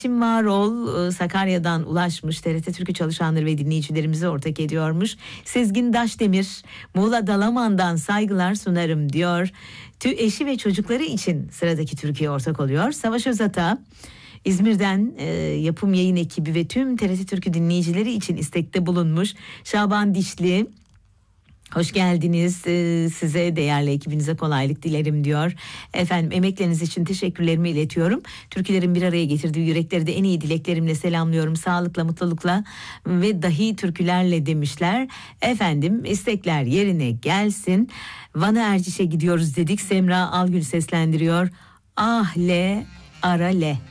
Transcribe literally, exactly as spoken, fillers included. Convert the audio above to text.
Şimdi var ol Sakarya'dan ulaşmış, T R T Türkü çalışanları ve dinleyicilerimize ortak ediyormuş. Sezgin Daşdemir, Muğla Dalaman'dan saygılar sunarım diyor. Tü eşi ve çocukları için sıradaki türküye ortak oluyor. Savaş Özata, İzmir'den e, yapım yayın ekibi ve tüm T R T Türkü dinleyicileri için istekte bulunmuş. Şaban Dişli, hoş geldiniz. Ee, size, değerli ekibinize kolaylık dilerim diyor. Efendim, emekleriniz için teşekkürlerimi iletiyorum. Türkülerin bir araya getirdiği yürekleri de en iyi dileklerimle selamlıyorum. Sağlıkla, mutlulukla ve dahi türkülerle demişler. Efendim, istekler yerine gelsin. Van'a Erciş'e gidiyoruz dedik. Semra Algül seslendiriyor. Ah le, ara le.